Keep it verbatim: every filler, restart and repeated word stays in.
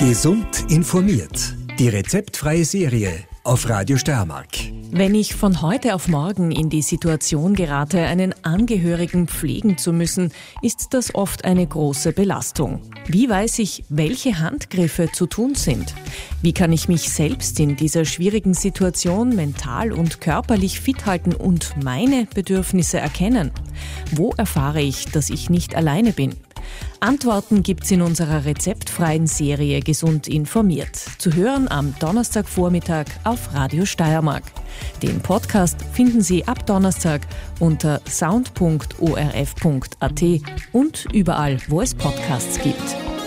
Gesund informiert. Die rezeptfreie Serie auf Radio Steiermark. Wenn ich von heute auf morgen in die Situation gerate, einen Angehörigen pflegen zu müssen, ist das oft eine große Belastung. Wie weiß ich, welche Handgriffe zu tun sind? Wie kann ich mich selbst in dieser schwierigen Situation mental und körperlich fit halten und meine Bedürfnisse erkennen? Wo erfahre ich, dass ich nicht alleine bin? Antworten gibt's in unserer rezeptfreien Serie Gesund informiert. Zu hören am Donnerstagvormittag auf Radio Steiermark. Den Podcast finden Sie ab Donnerstag unter sound punkt o r f punkt a t und überall, wo es Podcasts gibt.